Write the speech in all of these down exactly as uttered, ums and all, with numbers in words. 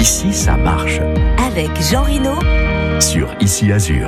Ici, ça marche. Avec Jean Rino Sur Ici Azur.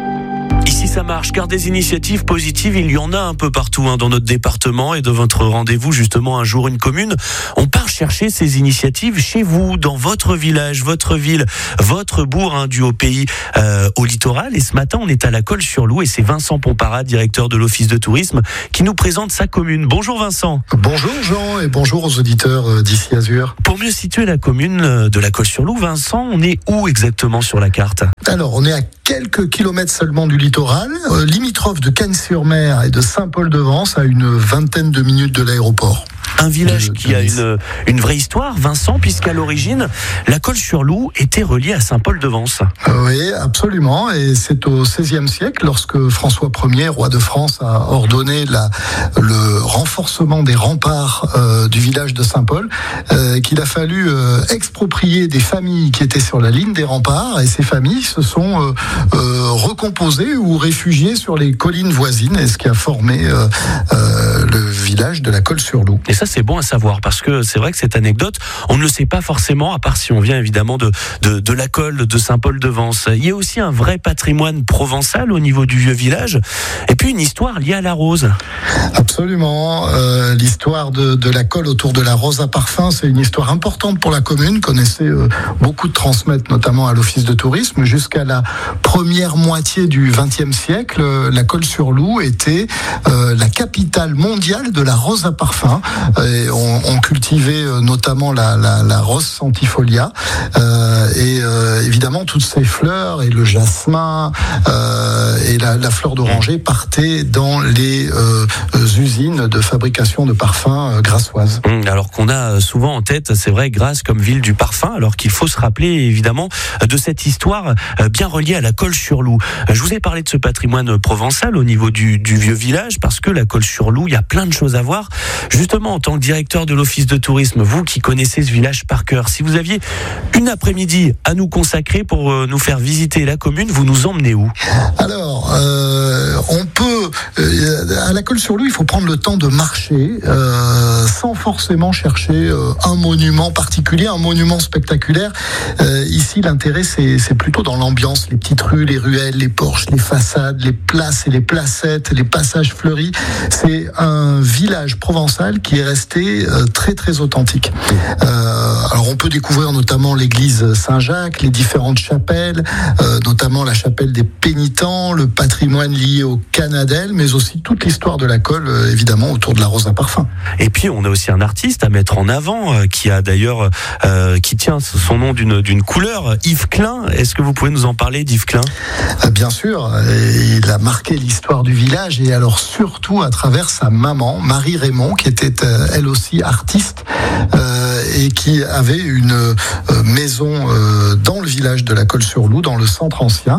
Ici ça marche, car des initiatives positives, il y en a un peu partout hein, dans notre département. Et de votre rendez-vous, justement, un jour une commune, on part chercher ces initiatives chez vous, dans votre village, votre ville, votre bourg hein, du Haut-Pays euh, au littoral. Et ce matin, on est à la Colle-sur-Loup et c'est Vincent Pompara, directeur de l'Office de tourisme, qui nous présente sa commune. Bonjour Vincent. Bonjour Jean et bonjour aux auditeurs d'Ici Azur. Pour mieux situer la commune de la Colle-sur-Loup, Vincent, on est où exactement sur la carte ? Alors, on est à quelques kilomètres seulement du littoral, euh, limitrophe de Cagnes-sur-Mer et de Saint-Paul-de-Vence, à une vingtaine de minutes de l'aéroport. Un village de, qui de a une, une vraie histoire, Vincent, puisqu'à l'origine, la Colle-sur-Loup était reliée à Saint-Paul-de-Vence. Euh, oui, absolument. Et c'est au seizième siècle, lorsque François Ier, roi de France, a ordonné la, le renforcement des remparts euh, du village de Saint-Paul, euh, qu'il a fallu euh, exproprier des familles qui étaient sur la ligne des remparts. Et ces familles se sont euh, euh, recomposées ou réfugiées sur les collines voisines, et ce qui a formé euh, euh, le village de la Colle-sur-Loup. Et ça, c'est bon à savoir, parce que c'est vrai que cette anecdote, on ne le sait pas forcément, à part si on vient évidemment de, de, de la Colle, de Saint-Paul-de-Vence. Il y a aussi un vrai patrimoine provençal au niveau du vieux village, et puis une histoire liée à la rose. Absolument. Euh, l'histoire de, de la Colle autour de la rose à parfum, c'est une histoire importante pour la commune, qu'on essaie euh, beaucoup de transmettre, notamment à l'Office de tourisme. Jusqu'à la première moitié du vingtième siècle, euh, la Colle-sur-Loup était euh, la capitale mondiale de la rose à parfum. Et on, on cultivait euh, notamment la, la, la rose centifolia euh, et euh, évidemment toutes ces fleurs et le jasmin euh, et la, la fleur d'oranger partaient dans les euh, usines de fabrication de parfums euh, grassoises. Alors qu'on a souvent en tête, c'est vrai, Grasse comme ville du parfum, alors qu'il faut se rappeler évidemment de cette histoire bien reliée à la Colle-sur-Loup. Je vous ai parlé de ce patrimoine provençal au niveau du, du vieux village, parce que la Colle-sur-Loup, il y a plein de choses à voir. Justement, en tant que directeur de l'Office de tourisme, vous qui connaissez ce village par cœur, si vous aviez une après-midi à nous consacrer pour nous faire visiter la commune, vous nous emmenez où ? Alors, euh, on peut, euh, à la Colle-sur-Loup, il faut prendre le temps de marcher euh, sans forcément chercher euh, un monument particulier, un monument spectaculaire. Euh, ici, l'intérêt, c'est, c'est plutôt dans l'ambiance, les petites rues, les ruelles, les porches, les façades, les places et les placettes, les passages fleuris. C'est un village provençal qui est resté euh, très très authentique. Euh, alors on peut découvrir notamment l'église Saint-Jacques, les différentes chapelles, euh, notamment la chapelle des Pénitents, le patrimoine lié au Canadelle, mais aussi toute l'histoire de la Colle, euh, évidemment, autour de la rose à parfum. Et puis on a aussi un artiste à mettre en avant, euh, qui a d'ailleurs, euh, qui tient son nom d'une, d'une couleur, Yves Klein. Est-ce que vous pouvez nous en parler d'Yves Klein ? euh, Bien sûr, et il a marqué l'histoire du village, et alors surtout à travers sa maman, Marie Raymond, qui était euh, elle aussi artiste euh, et qui avait une euh, maison euh, dans le village de la Colle-sur-Loup, dans le centre ancien.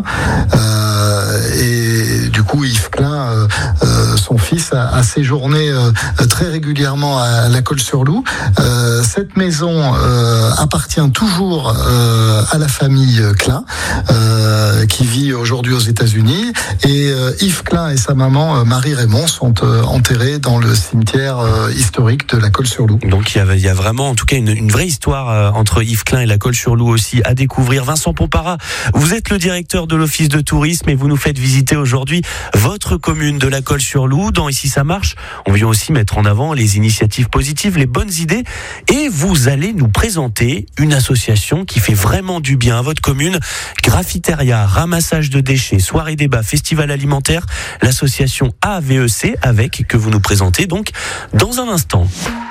Euh, et du coup, Yves Klein, euh, euh, son fils, a, a séjourné euh, très régulièrement à la Colle-sur-Loup. Euh, cette maison euh, appartient toujours euh, à la famille Klein, euh, qui vit aujourd'hui aux États-Unis. Et euh, Yves Klein et sa maman, euh, Marie Raymond, sont euh, enterrés dans le cimetière euh, historique de la Colle-sur-Loup. Donc il y a, il y a vraiment, en tout cas, une, une vraie histoire euh, entre Yves Klein et la Colle-sur-Loup aussi à découvrir. Vincent Pompara, vous êtes le directeur de l'Office de tourisme et vous nous faites visiter aujourd'hui votre commune de la Colle-sur-Loup. Dans Ici ça marche, on vient aussi mettre en avant les initiatives positives, les bonnes idées, et vous allez nous présenter une association qui fait vraiment du bien à votre commune. Graffiteria, ramassage de déchets, soirée débat, festival alimentaire, l'association A V E C avec, que vous nous présentez donc dans un instant.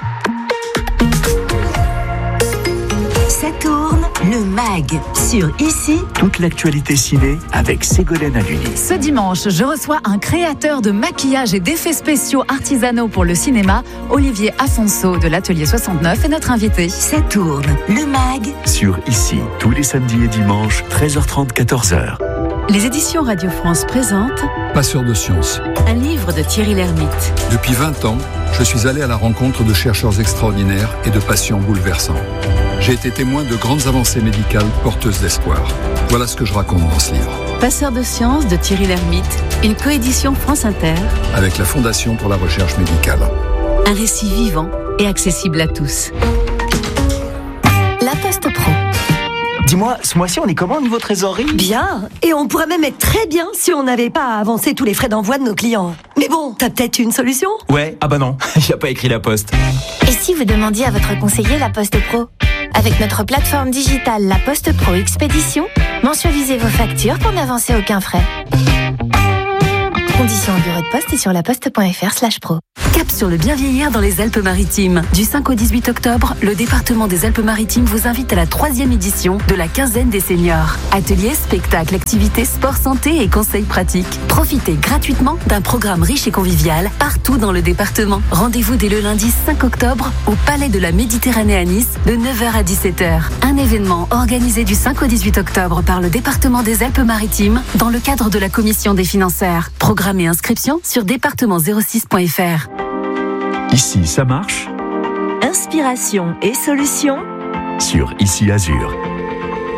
Ça tourne, le mag sur Ici. Toute l'actualité ciné avec Ségolène Aluni. Ce dimanche, je reçois un créateur de maquillage et d'effets spéciaux artisanaux pour le cinéma, Olivier Afonso de l'Atelier soixante-neuf, est notre invité. Ça tourne, le mag Sur Ici, tous les samedis et dimanches, treize heures trente, quatorze heures. Les éditions Radio France présentent Passeur de sciences. un livre de Thierry Lhermitte. Depuis vingt ans, je suis allé à la rencontre de chercheurs extraordinaires et de patients bouleversants. J'ai été témoin de grandes avancées médicales porteuses d'espoir. Voilà ce que je raconte dans ce livre. Passeur de sciences de Thierry Lhermitte, une coédition France Inter. Avec la Fondation pour la recherche médicale. Un récit vivant et accessible à tous. La Poste Pro. Dis-moi, ce mois-ci, on est comment au niveau trésorerie ? Bien. Et on pourrait même être très bien si on n'avait pas à avancer tous les frais d'envoi de nos clients. Mais bon, t'as peut-être une solution ? Ouais, ah bah non, il a pas écrit la poste. Et si vous demandiez à votre conseiller La Poste Pro ? Avec notre plateforme digitale La Poste Pro Expédition, mensualisez vos factures pour n'avancer aucun frais. Conditions en bureau de poste et sur laposte.fr slash pro. Cap sur le bien vieillir dans les Alpes-Maritimes. Du cinq au dix-huit octobre, le département des Alpes-Maritimes vous invite à la troisième édition de la quinzaine des seniors. Ateliers, spectacles, activités, sport, santé et conseils pratiques. Profitez gratuitement d'un programme riche et convivial partout dans le département. Rendez-vous dès le lundi cinq octobre au Palais de la Méditerranée à Nice de neuf heures à dix-sept heures. Un événement organisé du cinq au dix-huit octobre par le département des Alpes-Maritimes dans le cadre de la commission des financières. Programme et inscription sur département zéro six point f r. Ici, ça marche Inspiration et solutions sur Ici Azur.